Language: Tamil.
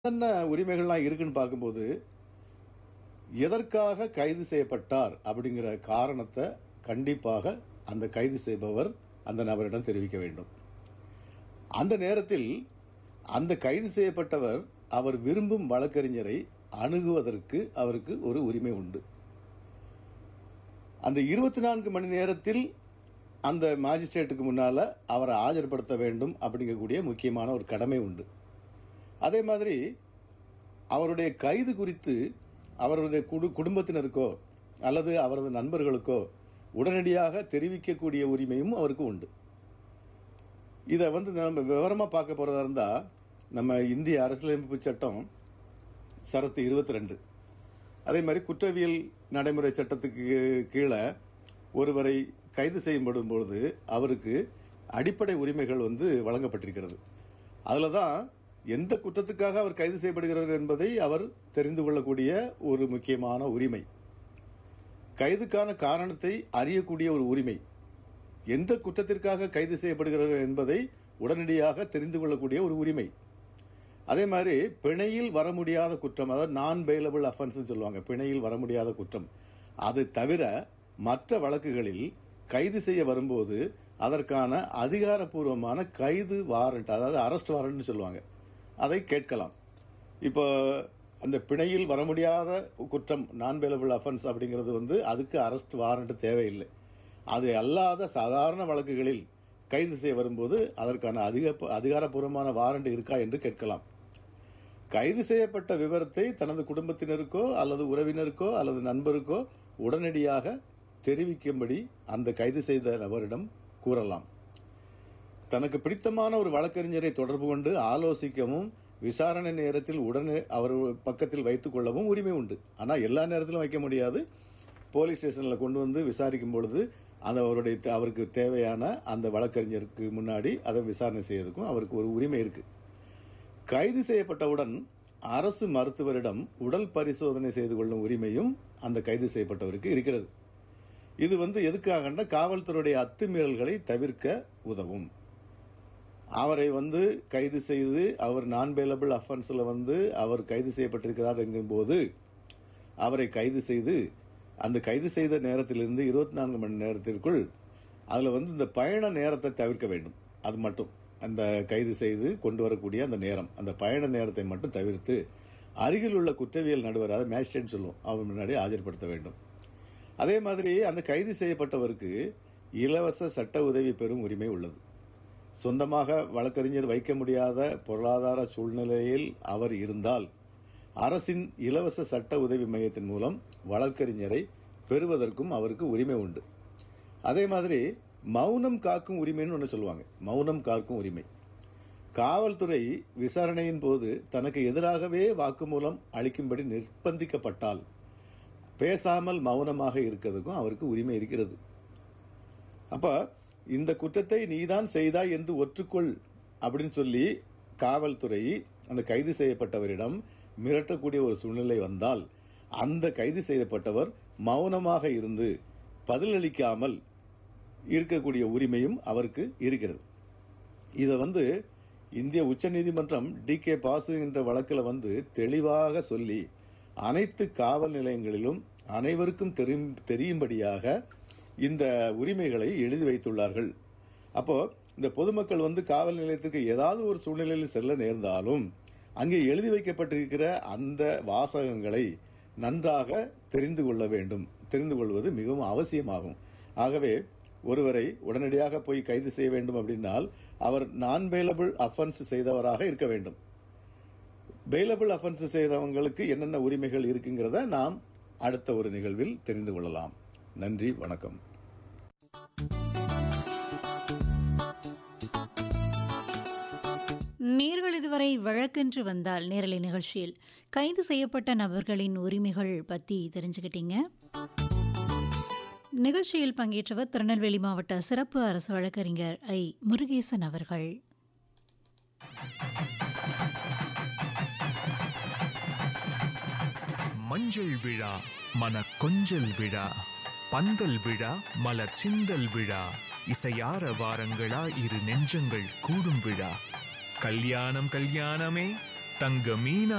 என்னென்ன உரிமைகள்லாம் இருக்குன்னு பார்க்கும்போது, எதற்காக கைது செய்யப்பட்டார் அப்படிங்கிற காரணத்தை கண்டிப்பாக அந்த கைது செய்பவர் அந்த நபரிடம் தெரிவிக்க வேண்டும். அந்த நேரத்தில் அந்த கைது செய்யப்பட்டவர் அவர் விரும்பும் வழக்கறிஞரை அணுகுவதற்கு அவருக்கு ஒரு உரிமை உண்டு. அந்த 24 மணி நேரத்தில் அந்த மாஜிஸ்ட்ரேட்டுக்கு முன்னால அவரை ஆஜர்படுத்த வேண்டும் அப்படிங்கக்கூடிய முக்கியமான ஒரு கடமை உண்டு. அதே மாதிரி அவருடைய கைது குறித்து அவருடைய குடும்பத்தினருக்கோ அல்லது அவரது நண்பர்களுக்கோ உடனடியாக தெரிவிக்கக்கூடிய உரிமையும் அவருக்கு உண்டு. இதை நம்ம விவரமாக பார்க்க போகிறதா இருந்தால் நம்ம இந்திய அரசியலமைப்பு சட்டம் சரத்து 22, அதே மாதிரி குற்றவியல் நடைமுறை சட்டத்துக்கு கீழே ஒருவரை கைது செய்யப்படும் பொழுது அவருக்கு அடிப்படை உரிமைகள் வழங்கப்பட்டிருக்கிறது. அதில் தான் எந்த குற்றத்துக்காக அவர் கைது செய்யப்படுகிறார் என்பதை அவர் தெரிந்து கொள்ளக்கூடிய ஒரு முக்கியமான உரிமை, கைதுக்கான காரணத்தை அறியக்கூடிய ஒரு உரிமை, எந்த குற்றத்திற்காக கைது செய்யப்படுகிறார் என்பதை உடனடியாக தெரிந்து கொள்ளக்கூடிய ஒரு உரிமை. அதே மாதிரி பிணையில் வர முடியாத குற்றம், அதாவது நான் பெயிலபிள் அஃபென்ஸ் சொல்லுவாங்க, பிணையில் வர முடியாத குற்றம், அது தவிர மற்ற வழக்குகளில் கைது செய்ய வரும்போது அதற்கான அதிகாரப்பூர்வமான கைது வாரண்ட், அதாவது அரெஸ்ட் வாரண்ட்னு சொல்லுவாங்க, அதை கேட்கலாம். இப்போ அந்த பிணையில் வர முடியாத குற்றம் நான் பெயிலபிள் அஃபென்ஸ் அப்படிங்கிறது அதுக்கு அரெஸ்ட் வாரண்ட் தேவையில்லை. அது அல்லாத சாதாரண வழக்குகளில் கைது செய்ய வரும்போது அதற்கான அதிகாரப்பூர்வமான வாரண்ட் இருக்கா என்று கேட்கலாம். கைது செய்யப்பட்ட விவரத்தை தனது குடும்பத்தினருக்கோ அல்லது உறவினருக்கோ அல்லது நண்பருக்கோ உடனடியாக தெரிவிக்கும்படி அந்த கைது செய்த நபரிடம் கூறலாம். தனக்கு பிடித்தமான ஒரு வழக்கறிஞரை தொடர்பு கொண்டு ஆலோசிக்கவும் விசாரணை நேரத்தில் உடனே அவர் பக்கத்தில் வைத்துக் கொள்ளவும் உரிமை உண்டு. ஆனால் எல்லா நேரத்திலும் வைக்க முடியாது. போலீஸ் ஸ்டேஷனில் கொண்டு விசாரிக்கும் பொழுது அவருக்கு தேவையான அந்த வழக்கறிஞருக்கு முன்னாடி அதை விசாரணை செய்வதற்கும் அவருக்கு ஒரு உரிமை இருக்கு. கைது செய்யப்பட்டவுடன் அரசு மருத்துவரிடம் உடல் பரிசோதனை செய்து கொள்ளும் உரிமையும் அந்த கைது செய்யப்பட்டவருக்கு இருக்கிறது. இது எதுக்காகன்னா காவல்துறையுடைய அத்துமீறல்களை தவிர்க்க உதவும். அவரை கைது செய்து அவர் நான் பெயிலபிள் அஃபென்ஸில் அவர் கைது செய்யப்பட்டிருக்கிறார் என்கும்போது அவரை கைது செய்து அந்த கைது செய்த நேரத்திலிருந்து 24 மணி நேரத்திற்குள் அதில் இந்த பயண நேரத்தை தவிர்க்க வேண்டும். அது மட்டும் அந்த கைது செய்து கொண்டு வரக்கூடிய அந்த நேரம், அந்த பயண நேரத்தை மட்டும் தவிர்த்து அருகில் உள்ள குற்றவியல் நடுவர், அதாவது மேஜிஸ்ட்ரேட் சொல்லுவோம், அவர் முன்னாடி ஆஜர்படுத்த வேண்டும். அதே மாதிரி அந்த கைது செய்யப்பட்டவருக்கு இலவச சட்ட உதவி பெறும் உரிமை உள்ளது. சொந்தமாக வழக்கறிஞர் வைக்க முடியாத பொருளாதார சூழ்நிலையில் அவர் இருந்தால் அரசின் இலவச சட்ட உதவி மையத்தின் மூலம் வழக்கறிஞரை பெறுவதற்கும் அவருக்கு உரிமை உண்டு. அதே மாதிரி மௌனம் காக்கும் உரிமைன்னு ஒன்று சொல்லுவாங்க. மௌனம் காக்கும் உரிமை, காவல்துறை விசாரணையின் போது தனக்கு எதிராகவே வாக்குமூலம் அளிக்கும்படி நிர்பந்திக்கப்பட்டால் பேசாமல் மௌனமாக இருக்கிறதுக்கும் அவருக்கு உரிமை இருக்கிறது. அப்ப இந்த குற்றத்தை நீதான் செய்தாய் என்று ஒற்றுக்கொள் அப்படின்னு சொல்லி காவல்துறை அந்த கைது செய்யப்பட்டவரிடம் மிரட்டக்கூடிய ஒரு சூழ்நிலை வந்தால் அந்த கைது செய்யப்பட்டவர் மௌனமாக இருந்து பதிலளிக்காமல் இருக்கக்கூடிய உரிமையும் அவருக்கு இருக்கிறது. இதை இந்திய உச்சநீதிமன்றம் DK பாசு என்ற வழக்கில் தெளிவாக சொல்லி அனைத்து காவல் நிலையங்களிலும் அனைவருக்கும் தெரியும்படியாக இந்த உரிமைகளை எழுதி வைத்துள்ளார்கள். அப்போ இந்த பொதுமக்கள் காவல் நிலையத்துக்கு ஏதாவது ஒரு சூழ்நிலையில் செல்ல நேர்ந்தாலும் அங்கே எழுதி வைக்கப்பட்டிருக்கிற அந்த வாசகங்களை நன்றாக தெரிந்து கொள்ள வேண்டும். தெரிந்து கொள்வது மிகவும் அவசியமாகும். ஆகவே ஒருவரை உடனடியாக போய் கைது செய்ய வேண்டும் அப்படின்னால் அவர் நான் பெயிலபிள் அஃபென்ஸ் செய்தவராக இருக்க வேண்டும். பெயிலபிள் அஃபென்ஸ் செய்கிறவங்களுக்கு என்னென்ன உரிமைகள் இருக்குங்கிறத நாம் அடுத்த ஒரு நிகழ்வில் தெரிந்து கொள்ளலாம். நன்றி, வணக்கம். நேர்கள் இதுவரை வழக்கென்று வந்தால் நேரலை நிகழ்ச்சியில் கைது செய்யப்பட்ட நபர்களின் உரிமைகள் பற்றி தெரிஞ்சுக்கிட்டீங்க. நிகழ்ச்சியில் பங்கேற்றவர் திருநெல்வேலி மாவட்ட சிறப்பு அரசு வழக்கறிஞர் முருகேசன் அவர்கள். மஞ்சள் விழா, மன கொஞ்சல் விழா, பந்தல் விழா, மலர் சிந்தல் விழா, இசையார வாரங்களா இரு நெஞ்சங்கள் கூடும் விழா, கல்யாணம் கல்யாணமே தங்க மீனா